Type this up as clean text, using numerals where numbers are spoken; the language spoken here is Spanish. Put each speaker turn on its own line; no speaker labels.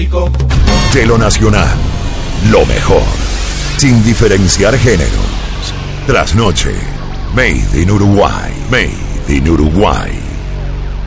rico.
De lo nacional, lo mejor, sin diferenciar géneros. Trasnoche, Made in Uruguay. Made in Uruguay.